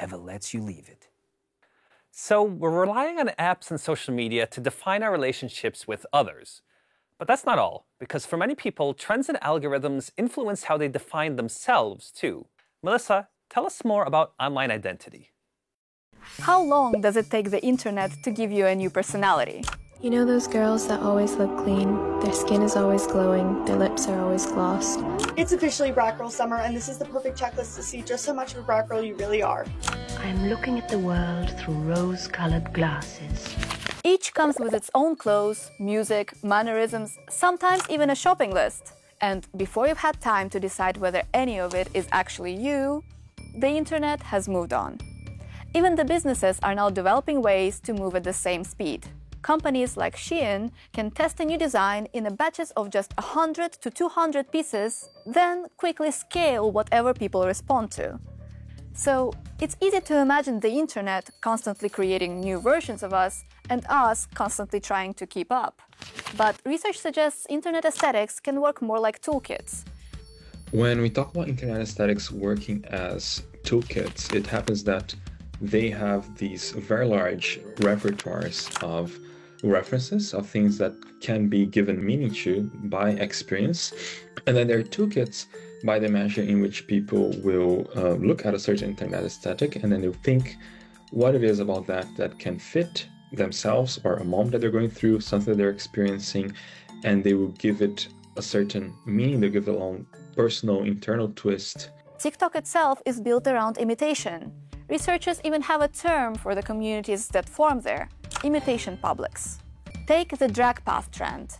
ever lets you leave it. So we're relying on apps and social media to define our relationships with others. But that's not all, because for many people, trends and algorithms influence how they define themselves too. Melissa, tell us more about online identity. How long does it take the internet to give you a new personality? You know those girls that always look clean? Their skin is always glowing, their lips are always glossed. It's officially Brat Girl summer, and this is the perfect checklist to see just how much of a Brat Girl you really are. I am looking at the world through rose-colored glasses. Each comes with its own clothes, music, mannerisms, sometimes even a shopping list. And before you've had time to decide whether any of it is actually you, the internet has moved on. Even the businesses are now developing ways to move at the same speed. Companies like Shein can test a new design in batches of just 100 to 200 pieces, then quickly scale whatever people respond to. So it's easy to imagine the internet constantly creating new versions of us and us constantly trying to keep up. But research suggests internet aesthetics can work more like toolkits. When we talk about internet aesthetics working as toolkits, it happens that they have these very large repertoires of references, of things that can be given meaning to by experience. And then there are toolkits by the measure in which people will look at a certain internet aesthetic and then they'll think what it is about that can fit themselves or a moment that they're going through, something that they're experiencing, and they will give it a certain meaning, they'll give it a own personal internal twist. TikTok itself is built around imitation. Researchers even have a term for the communities that form there: imitation publics. Take the drag path trend.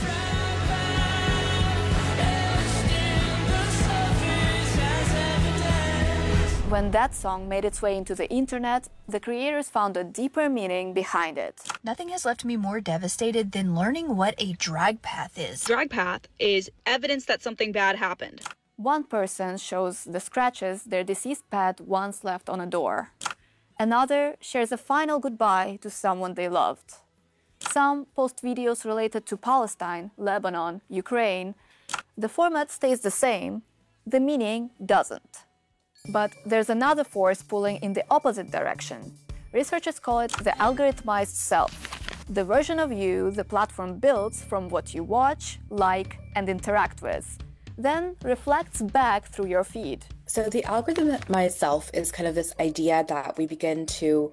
When that song made its way into the internet, the creators found a deeper meaning behind it. Nothing has left me more devastated than learning what a drag path is. Drag path is evidence that something bad happened. One person shows the scratches their deceased pet once left on a door. Another shares a final goodbye to someone they loved. Some post videos related to Palestine, Lebanon, Ukraine. The format stays the same, the meaning doesn't. But there's another force pulling in the opposite direction. Researchers call it the algorithmized self, the version of you the platform builds from what you watch, like, and interact with, then reflects back through your feed. So the algorithmized self is kind of this idea that we begin to,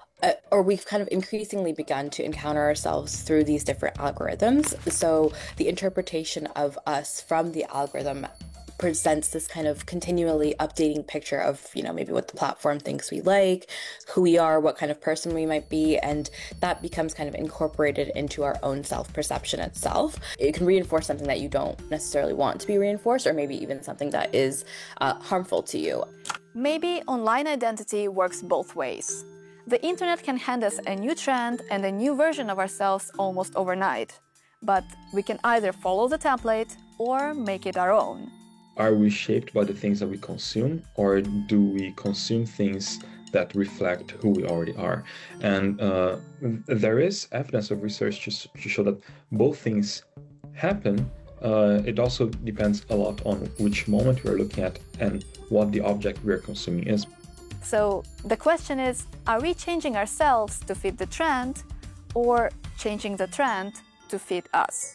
or we've kind of increasingly begun to encounter ourselves through these different algorithms. So the interpretation of us from the algorithm presents this kind of continually updating picture of, maybe what the platform thinks we like, who we are, what kind of person we might be, and that becomes kind of incorporated into our own self-perception itself. It can reinforce something that you don't necessarily want to be reinforced, or maybe even something that is harmful to you. Maybe online identity works both ways. The internet can hand us a new trend and a new version of ourselves almost overnight. But we can either follow the template or make it our own. Are we shaped by the things that we consume, or do we consume things that reflect who we already are? And there is evidence of research to show that both things happen. It also depends a lot on which moment we're looking at and what the object we're consuming is. So the question is, are we changing ourselves to fit the trend, or changing the trend to fit us?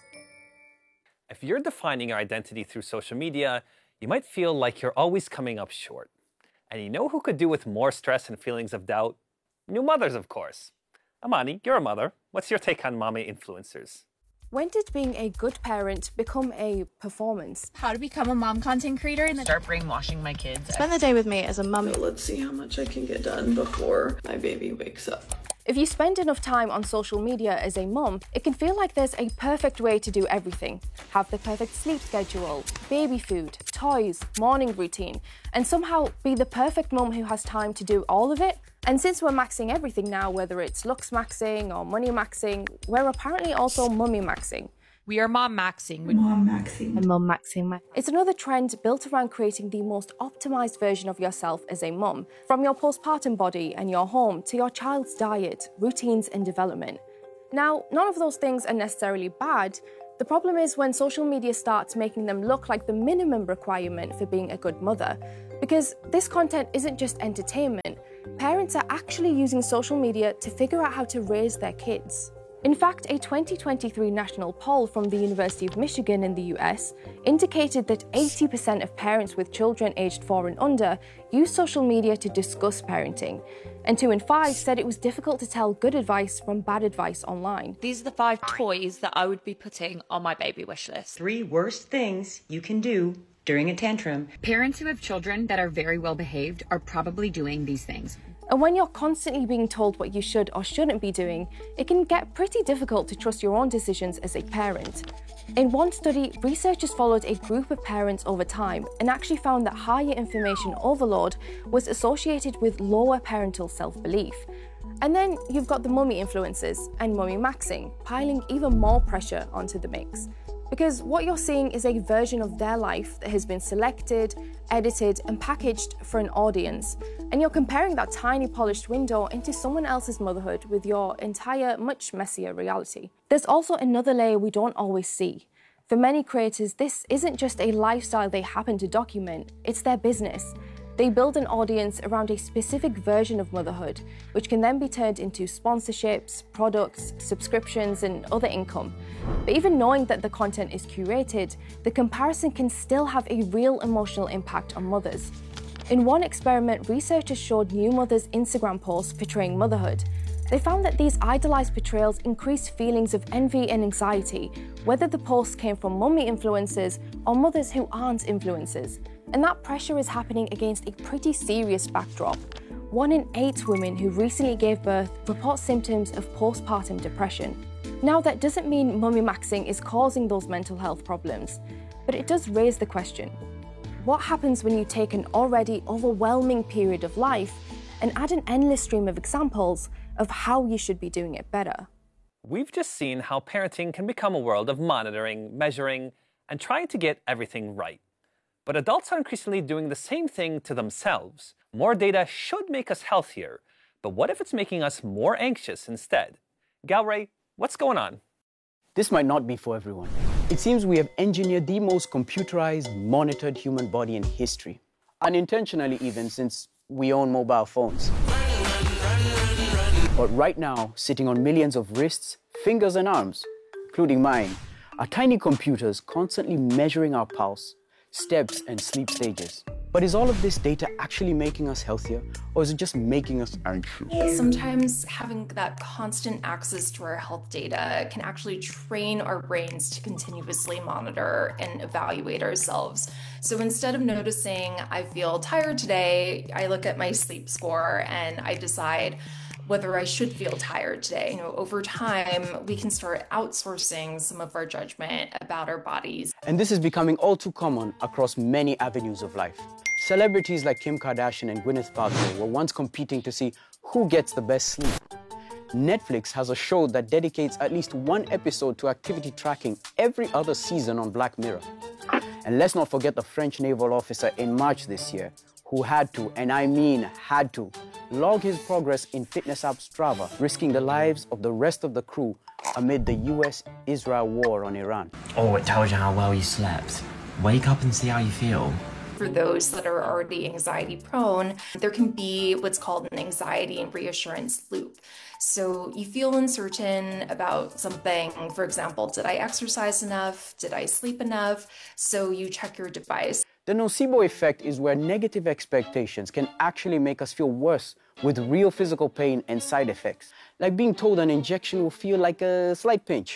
If you're defining your identity through social media, you might feel like you're always coming up short. And you know who could do with more stress and feelings of doubt? New mothers, of course. Amani, you're a mother. What's your take on mommy influencers? When did being a good parent become a performance? How to become a mom content creator and then start brainwashing my kids. Spend the day with me as a mum. Let's see how much I can get done before my baby wakes up. If you spend enough time on social media as a mum, it can feel like there's a perfect way to do everything. Have the perfect sleep schedule, baby food, toys, morning routine, and somehow be the perfect mum who has time to do all of it. And since we're maxing everything now, whether it's looks maxing or money maxing, we're apparently also mummy maxing. We are mom maxing. Mom maxing. And mum maxing. It's another trend built around creating the most optimized version of yourself as a mum, from your postpartum body and your home to your child's diet, routines and development. Now, none of those things are necessarily bad. The problem is when social media starts making them look like the minimum requirement for being a good mother, because this content isn't just entertainment, parents are actually using social media to figure out how to raise their kids. In fact, a 2023 national poll from the University of Michigan in the US indicated that 80% of parents with children aged 4 and under use social media to discuss parenting, and 2 in 5 said it was difficult to tell good advice from bad advice online. These are the 5 toys that I would be putting on my baby wish list. 3 worst things you can do during a tantrum. Parents who have children that are very well behaved are probably doing these things. And when you're constantly being told what you should or shouldn't be doing, it can get pretty difficult to trust your own decisions as a parent. In one study, researchers followed a group of parents over time and actually found that higher information overload was associated with lower parental self-belief. And then you've got the mummy influencers and mummy maxing, piling even more pressure onto the mix. Because what you're seeing is a version of their life that has been selected, edited, and packaged for an audience. And you're comparing that tiny polished window into someone else's motherhood with your entire, much messier reality. There's also another layer we don't always see. For many creators, this isn't just a lifestyle they happen to document, it's their business. They build an audience around a specific version of motherhood, which can then be turned into sponsorships, products, subscriptions, and other income. But even knowing that the content is curated, the comparison can still have a real emotional impact on mothers. In one experiment, researchers showed new mothers' Instagram posts portraying motherhood. They found that these idolized portrayals increased feelings of envy and anxiety, whether the posts came from mummy influencers or mothers who aren't influencers. And that pressure is happening against a pretty serious backdrop. 1 in 8 women who recently gave birth report symptoms of postpartum depression. Now, that doesn't mean mummy maxing is causing those mental health problems, but it does raise the question: what happens when you take an already overwhelming period of life and add an endless stream of examples of how you should be doing it better? We've just seen how parenting can become a world of monitoring, measuring, and trying to get everything right. But adults are increasingly doing the same thing to themselves. More data should make us healthier, but what if it's making us more anxious instead? Galray, what's going on? This might not be for everyone. It seems we have engineered the most computerized, monitored human body in history. Unintentionally even, since we own mobile phones. But right now, sitting on millions of wrists, fingers and arms, including mine, are tiny computers constantly measuring our pulse, steps and sleep stages. But is all of this data actually making us healthier, or is it just making us anxious? Sometimes having that constant access to our health data can actually train our brains to continuously monitor and evaluate ourselves. So instead of noticing I feel tired today, I look at my sleep score and I decide whether I should feel tired today. Over time, we can start outsourcing some of our judgment about our bodies. And this is becoming all too common across many avenues of life. Celebrities like Kim Kardashian and Gwyneth Paltrow were once competing to see who gets the best sleep. Netflix has a show that dedicates at least 1 episode to activity tracking every other season on Black Mirror. And let's not forget the French naval officer in March this year, who had to, and I mean had to, log his progress in fitness app Strava, risking the lives of the rest of the crew amid the US-Israel war on Iran. Oh, it tells you how well you slept. Wake up and see how you feel. For those that are already anxiety prone, there can be what's called an anxiety and reassurance loop. So you feel uncertain about something. For example, did I exercise enough? Did I sleep enough? So you check your device. The nocebo effect is where negative expectations can actually make us feel worse with real physical pain and side effects, like being told an injection will feel like a slight pinch.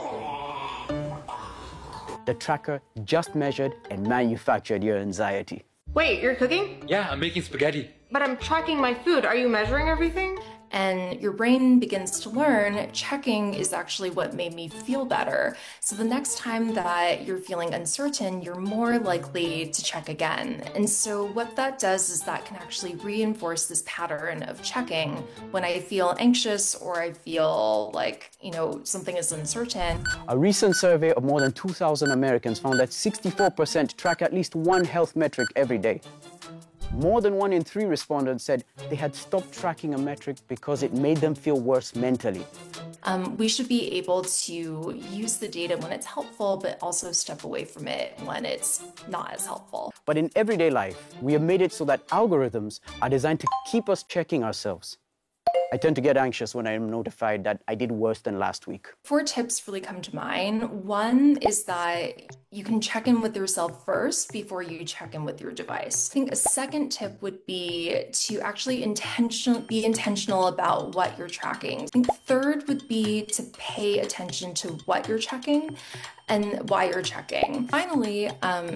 The tracker just measured and manufactured your anxiety. Wait, you're cooking? Yeah, I'm making spaghetti. But I'm tracking my food. Are you measuring everything? And your brain begins to learn checking is actually what made me feel better. So the next time that you're feeling uncertain, you're more likely to check again. And so what that does is that can actually reinforce this pattern of checking. When I feel anxious or I feel like, something is uncertain. A recent survey of more than 2,000 Americans found that 64% track at least one health metric every day. More than 1 in 3 respondents said they had stopped tracking a metric because it made them feel worse mentally. We should be able to use the data when it's helpful, but also step away from it when it's not as helpful. But in everyday life, we have made it so that algorithms are designed to keep us checking ourselves. I tend to get anxious when I am notified that I did worse than last week. 4 tips really come to mind. One is that you can check in with yourself first before you check in with your device. I think a second tip would be to actually be intentional about what you're tracking. I think third would be to pay attention to what you're checking and why you're checking. Finally,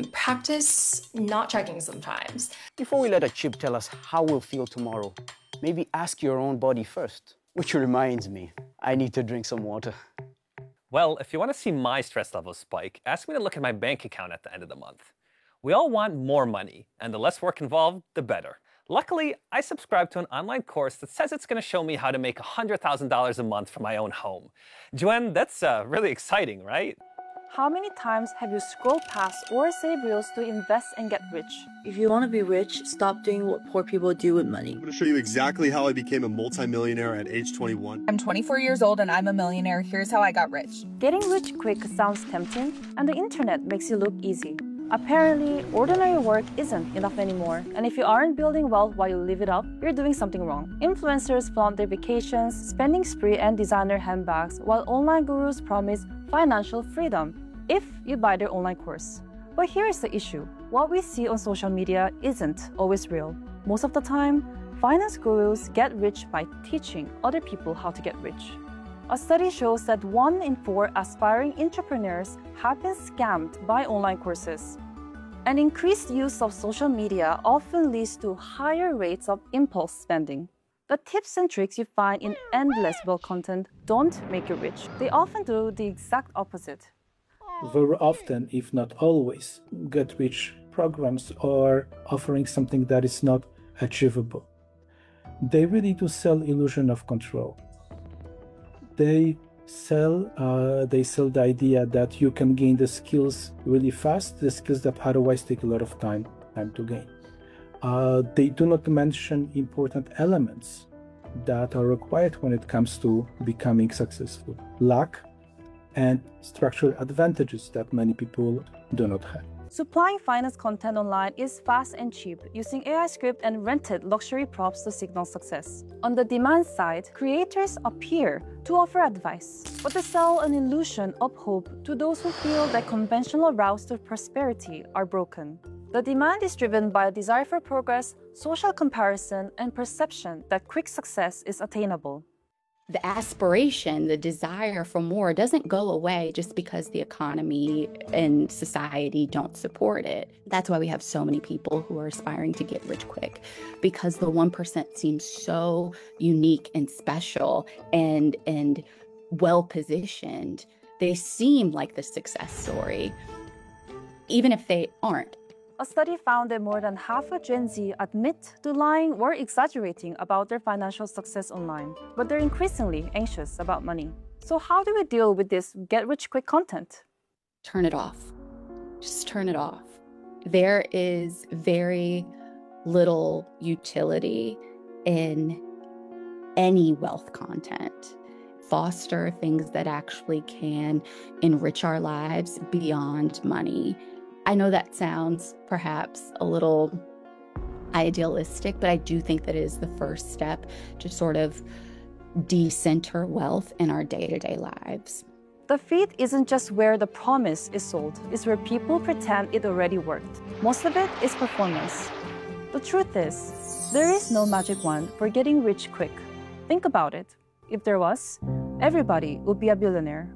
practice not checking sometimes. Before we let a chip tell us how we'll feel tomorrow, maybe ask your own body first. Which reminds me, I need to drink some water. Well, if you want to see my stress levels spike, ask me to look at my bank account at the end of the month. We all want more money, and the less work involved, the better. Luckily, I subscribe to an online course that says it's going to show me how to make $100,000 a month from my own home. Joanne, that's really exciting, right? How many times have you scrolled past or saved reels to invest and get rich? If you want to be rich, stop doing what poor people do with money. I'm going to show you exactly how I became a multimillionaire at age 21. I'm 24 years old and I'm a millionaire. Here's how I got rich. Getting rich quick sounds tempting, and the internet makes it look easy. Apparently, ordinary work isn't enough anymore, and if you aren't building wealth while you live it up, you're doing something wrong. Influencers flaunt their vacations, spending spree, and designer handbags, while online gurus promise financial freedom if you buy their online course. But here's the issue. What we see on social media isn't always real. Most of the time, finance gurus get rich by teaching other people how to get rich. A study shows that 1 in 4 aspiring entrepreneurs have been scammed by online courses. An increased use of social media often leads to higher rates of impulse spending. The tips and tricks you find in endless wealth content don't make you rich. They often do the exact opposite. Very often, if not always, get-rich programs are offering something that is not achievable. They really do sell illusion of control. They sell the idea that you can gain the skills really fast, the skills that otherwise take a lot of time to gain. They do not mention important elements that are required when it comes to becoming successful. Luck and structural advantages that many people do not have. Supplying finance content online is fast and cheap, using AI script and rented luxury props to signal success. On the demand side, creators appear to offer advice, but they sell an illusion of hope to those who feel that conventional routes to prosperity are broken. The demand is driven by a desire for progress, social comparison, and perception that quick success is attainable. The aspiration, the desire for more doesn't go away just because the economy and society don't support it. That's why we have so many people who are aspiring to get rich quick, because the 1% seems so unique and special and well-positioned. They seem like the success story, even if they aren't. A study found that more than half of Gen Z admit to lying or exaggerating about their financial success online, but they're increasingly anxious about money. So how do we deal with this get-rich-quick content? Turn it off. Just turn it off. There is very little utility in any wealth content. Foster things that actually can enrich our lives beyond money. I know that sounds perhaps a little idealistic, but I do think that it is the first step to sort of decenter wealth in our day-to-day lives. The feed isn't just where the promise is sold, it's where people pretend it already worked. Most of it is performance. The truth is, there is no magic wand for getting rich quick. Think about it. If there was, everybody would be a billionaire.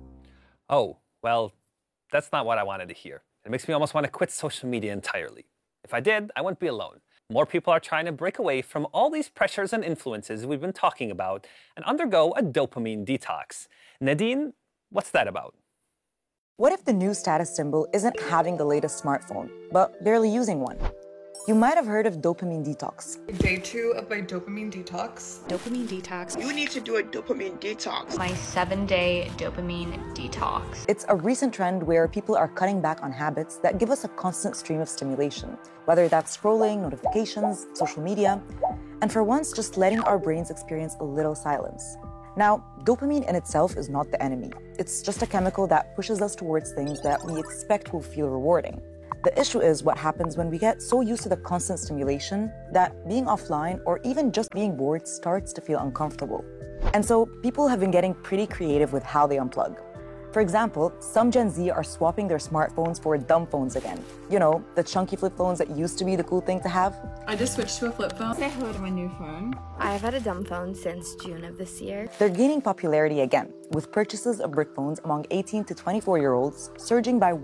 Oh, well, that's not what I wanted to hear. It makes me almost want to quit social media entirely. If I did, I wouldn't be alone. More people are trying to break away from all these pressures and influences we've been talking about and undergo a dopamine detox. Nadine, what's that about? What if the new status symbol isn't having the latest smartphone, but barely using one? You might have heard of dopamine detox. Day 2 of my dopamine detox. Dopamine detox. You need to do a dopamine detox. My 7-day dopamine detox. It's a recent trend where people are cutting back on habits that give us a constant stream of stimulation, whether that's scrolling, notifications, social media, and for once, just letting our brains experience a little silence. Now, dopamine in itself is not the enemy. It's just a chemical that pushes us towards things that we expect will feel rewarding. The issue is what happens when we get so used to the constant stimulation that being offline or even just being bored starts to feel uncomfortable. And so people have been getting pretty creative with how they unplug. For example, some Gen Z are swapping their smartphones for dumb phones again. You know, the chunky flip phones that used to be the cool thing to have. I just switched to a flip phone. Say hello to my new phone. I've had a dumb phone since June of this year. They're gaining popularity again, with purchases of brick phones among 18 to 24-year-olds surging by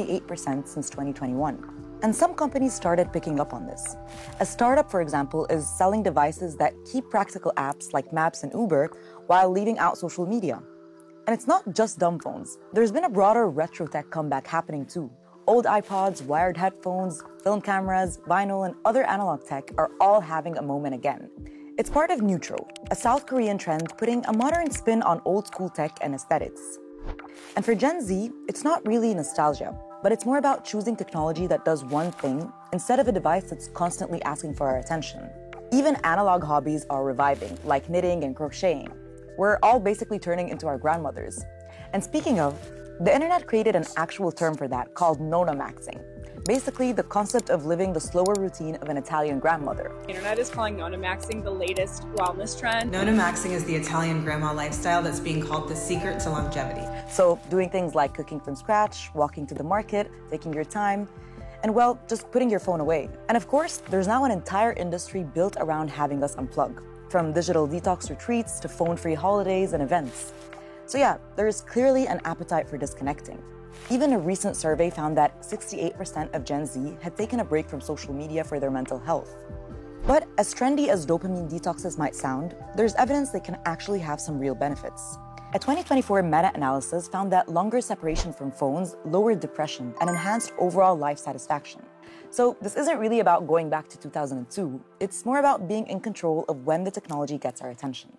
148% since 2021. And some companies started picking up on this. A startup, for example, is selling devices that keep practical apps like Maps and Uber while leaving out social media. And it's not just dumb phones. There's been a broader retro tech comeback happening too. Old iPods, wired headphones, film cameras, vinyl, and other analog tech are all having a moment again. It's part of Neutro, a South Korean trend putting a modern spin on old school tech and aesthetics. And for Gen Z, it's not really nostalgia, but it's more about choosing technology that does one thing instead of a device that's constantly asking for our attention. Even analog hobbies are reviving, like knitting and crocheting. We're all basically turning into our grandmothers. And speaking of, the internet created an actual term for that called nonamaxing. Basically, the concept of living the slower routine of an Italian grandmother. The internet is calling nonamaxing the latest wellness trend. Nonamaxing is the Italian grandma lifestyle that's being called the secret to longevity. So doing things like cooking from scratch, walking to the market, taking your time, and well, just putting your phone away. And of course, there's now an entire industry built around having us unplug, from digital detox retreats to phone-free holidays and events. So yeah, there is clearly an appetite for disconnecting. Even a recent survey found that 68% of Gen Z had taken a break from social media for their mental health. But as trendy as dopamine detoxes might sound, there's evidence they can actually have some real benefits. A 2024 meta-analysis found that longer separation from phones lowered depression and enhanced overall life satisfaction. So this isn't really about going back to 2002, it's more about being in control of when the technology gets our attention.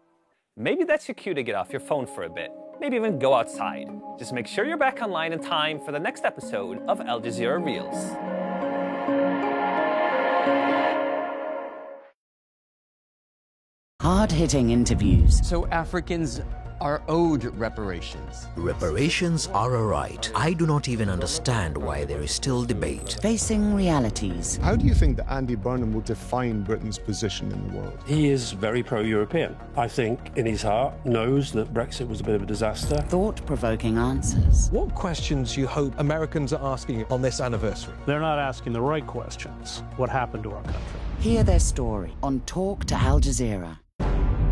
Maybe that's your cue to get off your phone for a bit. Maybe even go outside. Just make sure you're back online in time for the next episode of Al Jazeera Reels. Hard-hitting interviews. So Africans are owed reparations. Reparations are a right. I do not even understand why there is still debate. Facing realities. How do you think that Andy Burnham will define Britain's position in the world? He is very pro-European. I think in his heart knows that Brexit was a bit of a disaster. Thought-provoking answers. What questions do you hope Americans are asking on this anniversary? They're not asking the right questions. What happened to our country? Hear their story on Talk to Al Jazeera.